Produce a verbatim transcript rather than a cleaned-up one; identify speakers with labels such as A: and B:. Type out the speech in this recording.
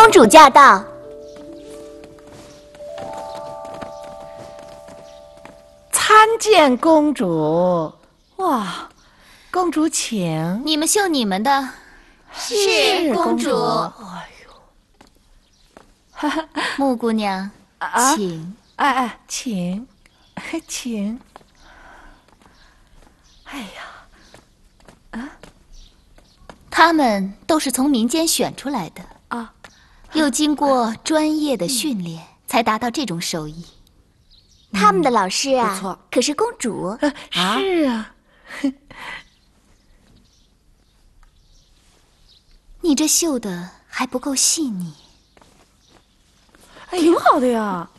A: 公主驾到。
B: 参见公主。哇，公主请。
C: 你们绣你们的。
A: 是公主。
B: 哎呦，
C: 木姑娘，
B: 啊、
C: 请。
B: 哎哎，请，请。哎呀，啊，
C: 他们都是从民间选出来的
B: 啊，
C: 又经过专业的训练，才达到这种手艺。
A: 他们的老师啊，
B: 不错，
A: 可是公主。
B: 啊是啊。
C: 你这绣的还不够细腻。
B: 挺好的呀。